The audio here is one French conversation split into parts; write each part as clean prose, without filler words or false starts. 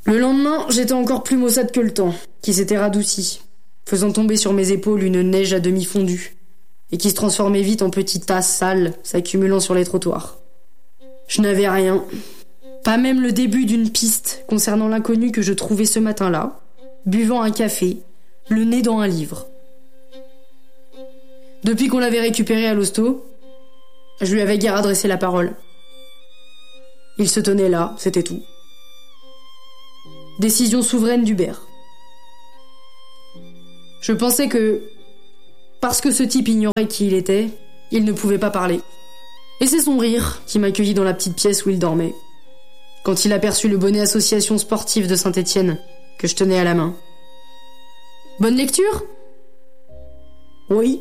Le lendemain, j'étais encore plus maussade que le temps, qui s'était radouci, faisant tomber sur mes épaules une neige à demi fondue, et qui se transformait vite en petites tasses sales, s'accumulant sur les trottoirs. Je n'avais rien, pas même le début d'une piste concernant l'inconnu que je trouvais ce matin-là, buvant un café, le nez dans un livre. Depuis qu'on l'avait récupéré à l'hosto, je lui avais guère adressé la parole. Il se tenait là, c'était tout. Décision souveraine d'Hubert. Je pensais que, parce que ce type ignorait qui il était, il ne pouvait pas parler. Et c'est son rire qui m'accueillit dans la petite pièce où il dormait, quand il aperçut le bonnet association sportive de Saint-Étienne que je tenais à la main. Bonne lecture ? Oui.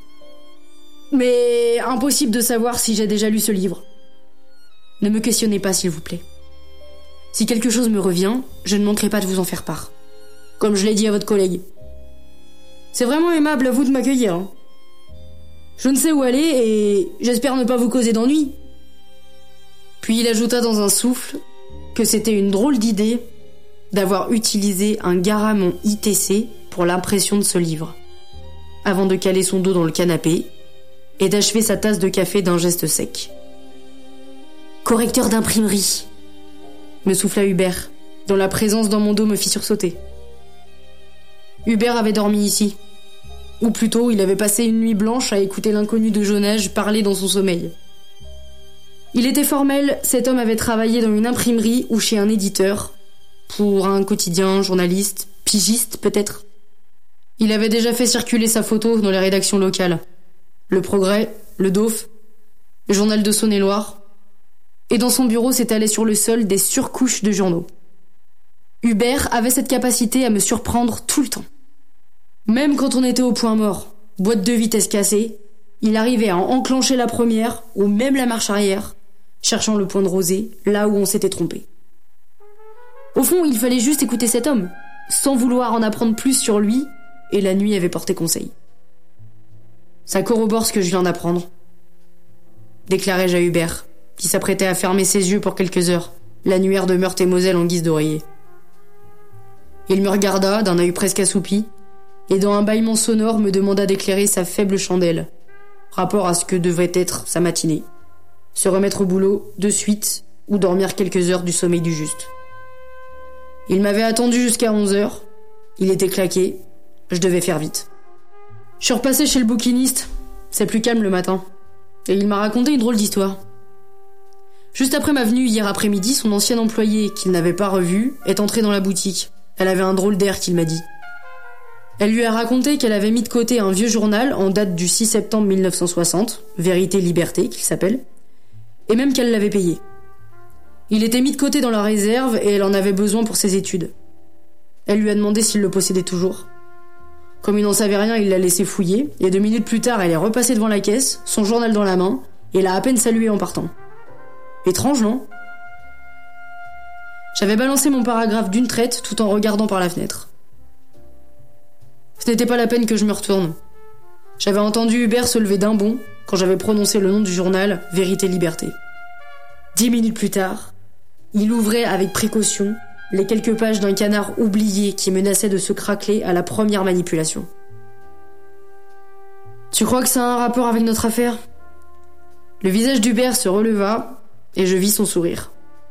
Mais impossible de savoir si j'ai déjà lu ce livre. Ne me questionnez pas, s'il vous plaît. Si quelque chose me revient, je ne manquerai pas de vous en faire part. Comme je l'ai dit à votre collègue. C'est vraiment aimable à vous de m'accueillir. Hein. Je ne sais où aller et j'espère ne pas vous causer d'ennui. Puis il ajouta dans un souffle que c'était une drôle d'idée d'avoir utilisé un Garamond ITC pour l'impression de ce livre, avant de caler son dos dans le canapé et d'achever sa tasse de café d'un geste sec. Correcteur d'imprimerie, me souffla Hubert, dont la présence dans mon dos me fit sursauter. Hubert avait dormi ici. Ou plutôt, il avait passé une nuit blanche à écouter l'inconnu de Jonage parler dans son sommeil. Il était formel, cet homme avait travaillé dans une imprimerie ou chez un éditeur, pour un quotidien, journaliste, pigiste peut-être. Il avait déjà fait circuler sa photo dans les rédactions locales. Le Progrès, le Dauphe, le Journal de Saône-et-Loire. Et dans son bureau s'étalaient sur le sol des surcouches de journaux. Hubert avait cette capacité à me surprendre tout le temps. Même quand on était au point mort, boîte de vitesse cassée, il arrivait à enclencher la première ou même la marche arrière, cherchant le point de rosée là où on s'était trompé. Au fond, il fallait juste écouter cet homme, sans vouloir en apprendre plus sur lui, et la nuit avait porté conseil. Ça corrobore ce que je viens d'apprendre, déclarai-je à Hubert, qui s'apprêtait à fermer ses yeux pour quelques heures, l'annuaire de Meurthe-et-Moselle en guise d'oreiller. Il me regarda d'un œil presque assoupi, et dans un bâillement sonore me demanda d'éclairer sa faible chandelle, rapport à ce que devait être sa matinée. Se remettre au boulot de suite, ou dormir quelques heures du sommeil du juste. Il m'avait attendu jusqu'à 11h, il était claqué, je devais faire vite. Je suis repassé chez le bouquiniste, c'est plus calme le matin, et il m'a raconté une drôle d'histoire. Juste après ma venue hier après-midi, son ancienne employée, qu'il n'avait pas revue, est entrée dans la boutique. Elle avait un drôle d'air qu'il m'a dit. Elle lui a raconté qu'elle avait mis de côté un vieux journal en date du 6 septembre 1960, Vérité Liberté qu'il s'appelle, et même qu'elle l'avait payé. Il était mis de côté dans la réserve et elle en avait besoin pour ses études. Elle lui a demandé s'il le possédait toujours. Comme il n'en savait rien, il l'a laissé fouiller, et 2 minutes plus tard, elle est repassée devant la caisse, son journal dans la main, et l'a à peine salué en partant. Étrange, non ? J'avais balancé mon paragraphe d'une traite tout en regardant par la fenêtre. Ce n'était pas la peine que je me retourne. J'avais entendu Hubert se lever d'un bond quand j'avais prononcé le nom du journal Vérité Liberté. 10 minutes plus tard, il ouvrait avec précaution les quelques pages d'un canard oublié qui menaçait de se craqueler à la première manipulation. Tu crois que ça a un rapport avec notre affaire ? Le visage d'Hubert se releva et je vis son sourire.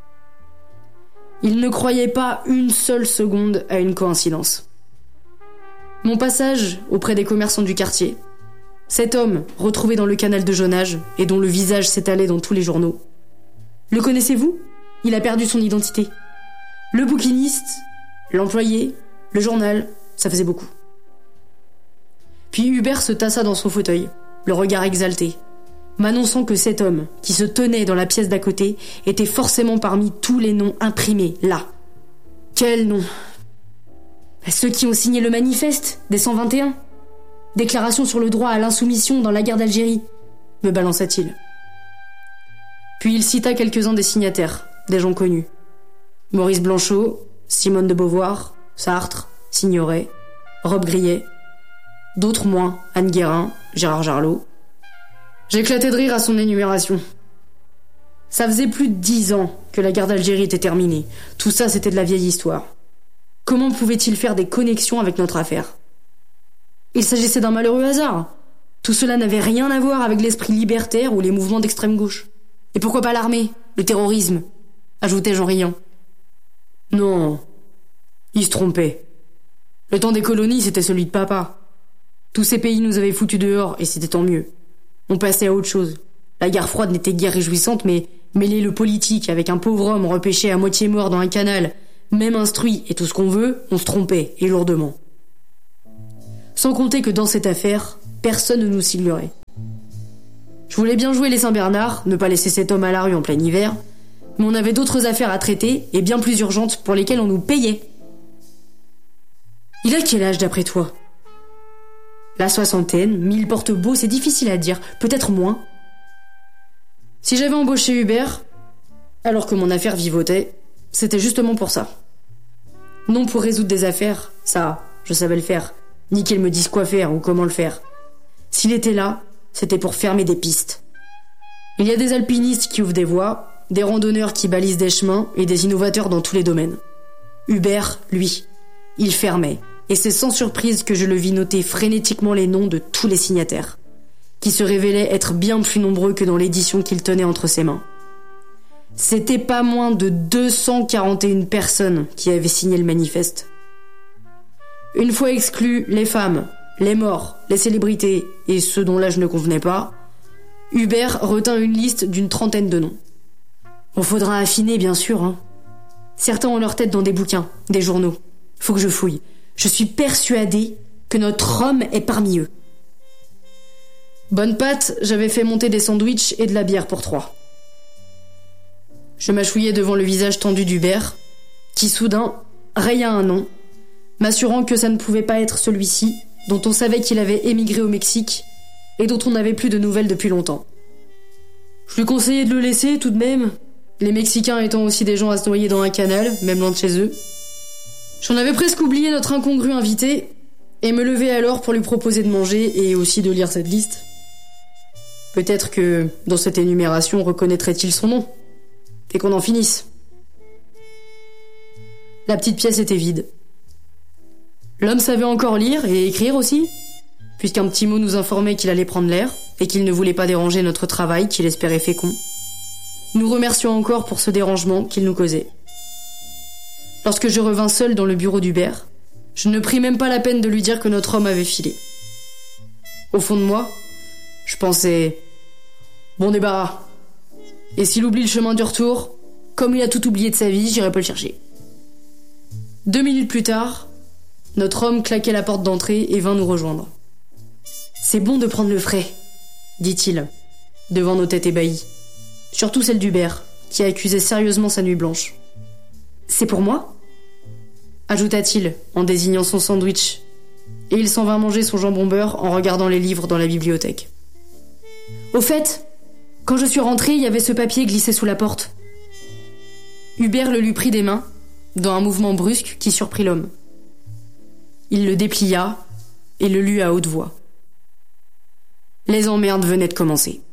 Il ne croyait pas une seule seconde à une coïncidence. Mon passage auprès des commerçants du quartier, cet homme retrouvé dans le canal de Jonage et dont le visage s'étalait dans tous les journaux. Le connaissez-vous ? Il a perdu son identité. Le bouquiniste, l'employé, le journal, ça faisait beaucoup. Puis Hubert se tassa dans son fauteuil, le regard exalté, m'annonçant que cet homme, qui se tenait dans la pièce d'à côté, était forcément parmi tous les noms imprimés, là. Quels noms ? Ceux qui ont signé le manifeste des 121 ? Déclaration sur le droit à l'insoumission dans la guerre d'Algérie, me balança-t-il. Puis il cita quelques-uns des signataires, des gens connus. Maurice Blanchot, Simone de Beauvoir, Sartre, Signoret, Rob Grillet. D'autres moins, Anne Guérin, Gérard Jarlot. J'éclatai de rire à son énumération. Ça faisait plus de 10 ans que la guerre d'Algérie était terminée. Tout ça, c'était de la vieille histoire. Comment pouvait-il faire des connexions avec notre affaire? Il s'agissait d'un malheureux hasard. Tout cela n'avait rien à voir avec l'esprit libertaire ou les mouvements d'extrême gauche. Et pourquoi pas l'armée, le terrorisme, ajoutai-je en riant. Non, il se trompait. Le temps des colonies, c'était celui de papa. Tous ces pays nous avaient foutus dehors, et c'était tant mieux. On passait à autre chose. La guerre froide n'était guère réjouissante, mais mêler le politique avec un pauvre homme repêché à moitié mort dans un canal, même instruit et tout ce qu'on veut, on se trompait, et lourdement. Sans compter que dans cette affaire, personne ne nous ciblerait. Je voulais bien jouer les Saint-Bernard, ne pas laisser cet homme à la rue en plein hiver, mais on avait d'autres affaires à traiter, et bien plus urgentes, pour lesquelles on nous payait. Il a quel âge d'après toi? La soixantaine, 1000 porte-beaux, c'est difficile à dire, peut-être moins. Si j'avais embauché Hubert, alors que mon affaire vivotait, c'était justement pour ça. Non pour résoudre des affaires, ça, je savais le faire, ni qu'il me dise quoi faire ou comment le faire. S'il était là, c'était pour fermer des pistes. Il y a des alpinistes qui ouvrent des voies, des randonneurs qui balisent des chemins et des innovateurs dans tous les domaines. Hubert, lui, il fermait, et c'est sans surprise que je le vis noter frénétiquement les noms de tous les signataires, qui se révélaient être bien plus nombreux que dans l'édition qu'il tenait entre ses mains. C'était pas moins de 241 personnes qui avaient signé le manifeste. Une fois exclus les femmes, les morts, les célébrités et ceux dont l'âge ne convenait pas, Hubert retint une liste d'une 30aine de noms. On faudra affiner, bien sûr, hein. Certains ont leur tête dans des bouquins, des journaux. Faut que je fouille. Je suis persuadée que notre homme est parmi eux. Bonne pâte, j'avais fait monter des sandwichs et de la bière pour 3. Je m'achouillais devant le visage tendu d'Hubert, qui soudain raya un nom, m'assurant que ça ne pouvait pas être celui-ci, dont on savait qu'il avait émigré au Mexique et dont on n'avait plus de nouvelles depuis longtemps. Je lui conseillais de le laisser tout de même, les Mexicains étant aussi des gens à se noyer dans un canal, même loin de chez eux. J'en avais presque oublié notre incongru invité, et me levai alors pour lui proposer de manger et aussi de lire cette liste. Peut-être que, dans cette énumération, reconnaîtrait-il son nom, et qu'on en finisse. La petite pièce était vide. L'homme savait encore lire et écrire aussi, puisqu'un petit mot nous informait qu'il allait prendre l'air, et qu'il ne voulait pas déranger notre travail qu'il espérait fécond. Nous remercions encore pour ce dérangement qu'il nous causait. Lorsque je revins seul dans le bureau d'Hubert, je ne pris même pas la peine de lui dire que notre homme avait filé. Au fond de moi, je pensais « Bon débarras. Et s'il oublie le chemin du retour, comme il a tout oublié de sa vie, j'irai pas le chercher. » 2 minutes plus tard, notre homme claquait la porte d'entrée et vint nous rejoindre. « C'est bon de prendre le frais, » dit-il, devant nos têtes ébahies. Surtout celle d'Hubert, qui accusait sérieusement sa nuit blanche. « C'est pour moi ?» ajouta-t-il en désignant son sandwich, et il s'en vint manger son jambon beurre en regardant les livres dans la bibliothèque. Au fait, quand je suis rentré, il y avait ce papier glissé sous la porte. Hubert le lui prit des mains, dans un mouvement brusque qui surprit l'homme. Il le déplia et le lut à haute voix. Les emmerdes venaient de commencer.